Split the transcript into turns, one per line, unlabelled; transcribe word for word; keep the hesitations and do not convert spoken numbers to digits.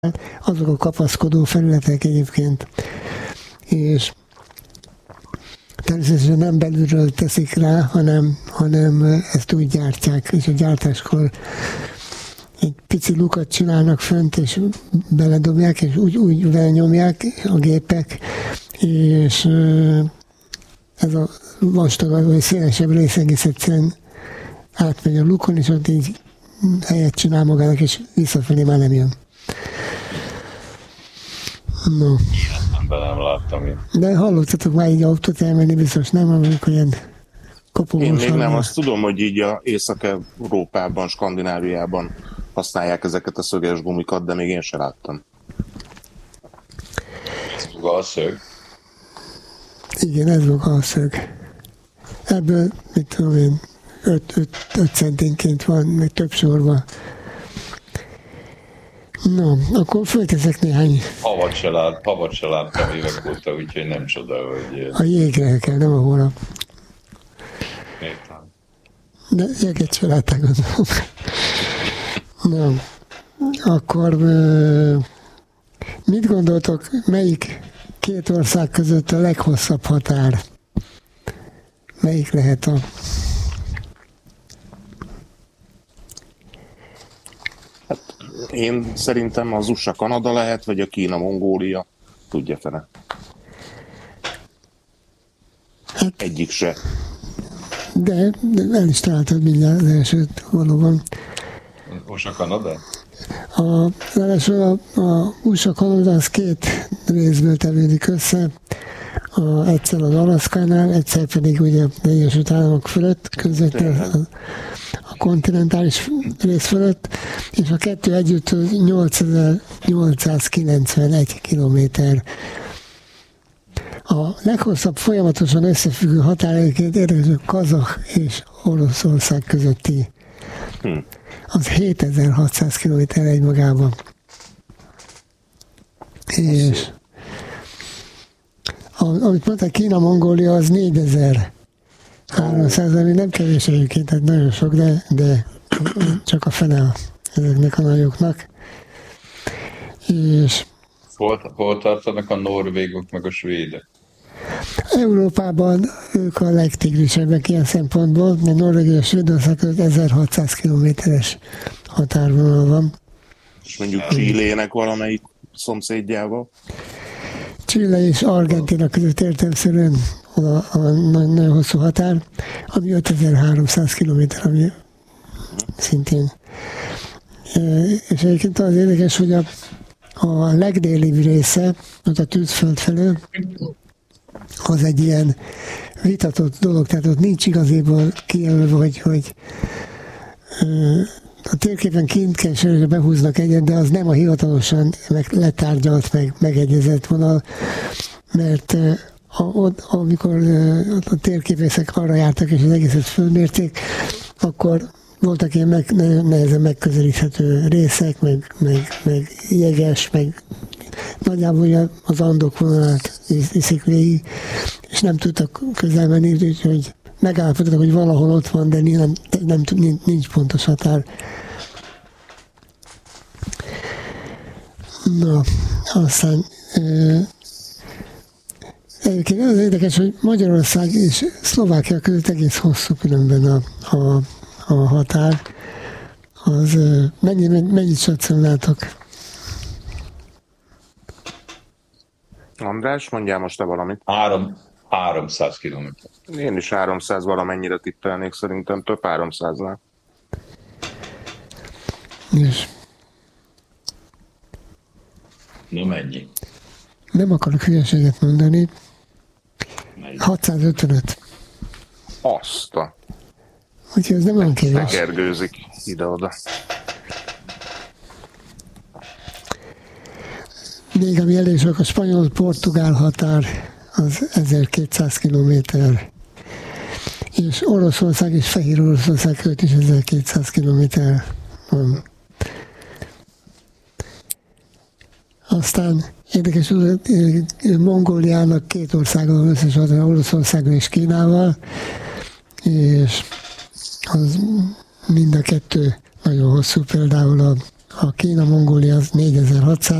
azok a kapaszkodó felületek egyébként, és természetesen nem belülről teszik rá, hanem, hanem ezt úgy gyártják, és a gyártáskor egy pici lukat csinálnak fönt, és beledobják, és úgy, úgy nyomják a gépek, és ez a vastagabb, vagy szélesebb rész egész egyszerűen átmegy a lukon, és ott így helyet csinál magának, és visszafelé már nem jön. No.
Be nem láttam én.
De hallottatok már így autót elmenni, biztos nem, amikor ilyen kopogós.
Én még nem, azt tudom, hogy így a Észak-Európában, Skandináviában használják ezeket a szöges gumikat, de még én sem láttam.
Ez a szög?
Igen, ez a szög. Ebből, mit tudom én, öt centinként van, meg több sorban. No, akkor fölteszek néhány...
Havat se, lát, havat se láttam évek óta, úgyhogy nem csoda, hogy...
A jégre kell, nem a hónap.
Értem.
De jeget se látták, gondolom. No, akkor mit gondoltok, melyik két ország között a leghosszabb határ? Melyik lehet a...
Én szerintem az u es á-Kanada lehet, vagy a Kína-Mongólia. Tudja fene. Hát, egyik se.
De, de el is találtad mindjárt az elsőt valóban.
u es á-Kanada?
Az első, a, a u es á-Kanada az két részből tevődik össze. A, egyszer az Alaszkánál, egyszer pedig ugye az Egyesült Államok fölött, között a, a kontinentális rész fölött, és a kettő együtt nyolcezer-nyolcszázkilencvenegy kilométer. A leghosszabb folyamatosan összefüggő határaiként érdekes Kazah és Oroszország közötti. Hm. Az hétezer-hatszáz kilométer egymagában. És amit mondta, Kína-Mongólia az négyezer-háromszáz, ami nem kevés egyébként, tehát nagyon sok, de, de csak a fene ezeknek a nagyoknak. És
hol, hol tartanak a norvégok meg a svédek?
Európában ők a legtigrisebbek ilyen szempontból, mert Norvégia és Svédország között ezerhatszáz kilométeres határvonal van.
És mondjuk Chilének valamelyik szomszédjával?
Chile és Argentína között értelemszerűen a, a nagyon hosszú határ, ami ötezer-háromszáz kilométer, ami szintén. És egyébként az érdekes, hogy a, a legdélibb része, ott a Tűzföld felől, az egy ilyen vitatott dolog, tehát ott nincs igaziból kijelölve, hogy, hogy a térképen kint kell behúznak egyet, de az nem a hivatalosan meg letárgyalt, meg megegyezett vonal, mert a, a, amikor a térképészek arra jártak, és az egészet fölmérték, akkor voltak ilyen meg, nehezen megközelíthető részek, meg, meg, meg jeges, meg nagyjából az Andok vonalát iszik végig, és nem tudtak közel menni, úgyhogy megállapodtak, hogy valahol ott van, de nem, nem, nincs, nincs pontos határ. Na, aztán egyébként az érdekes, hogy Magyarország és Szlovákia között egész hosszú különben a, a, a határ. Az mennyi, mennyit satszolnátok?
András, mondjál most te valamit.
Három, háromszáz kilométer.
Én is háromszáz valamennyire tippelnék, szerintem több háromszáznál.
És
Na mennyi?
nem akarok hülyeséget mondani. Mennyi? hatszázötvenöt.
Azt a...
Úgyhogy ez nem olyan kevés.
Tekergőzik ide-oda.
Még ami elég sok, a spanyol-portugál határ az ezerkétszáz kilométer. És Oroszország és Fehér Oroszország között is ezerkétszáz kilométer van. Aztán érdekes, hogy Mongóliának két országgal összes határ, Oroszországgal és Kínával, és az mind a kettő nagyon hosszú, például a, a Kína-Mongólia az négyezer-hatszáz